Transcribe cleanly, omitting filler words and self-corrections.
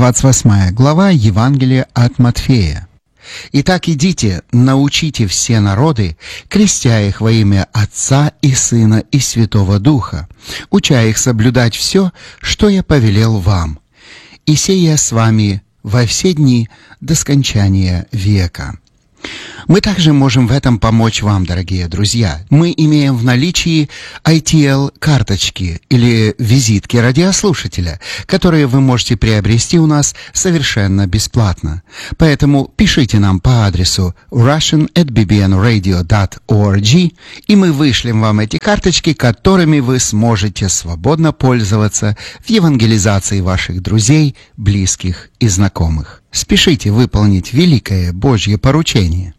28 глава Евангелия от Матфея. «Итак, идите, научите все народы, крестя их во имя Отца и Сына и Святого Духа, уча их соблюдать все, что я повелел вам. И сея с вами во все дни до скончания века». Мы также можем в этом помочь вам, дорогие друзья. Мы имеем в наличии ITL-карточки или визитки радиослушателя, которые вы можете приобрести у нас совершенно бесплатно. Поэтому пишите нам по адресу russian@bbnradio.org, и мы вышлем вам эти карточки, которыми вы сможете свободно пользоваться в евангелизации ваших друзей, близких и знакомых. Спешите выполнить великое Божье поручение.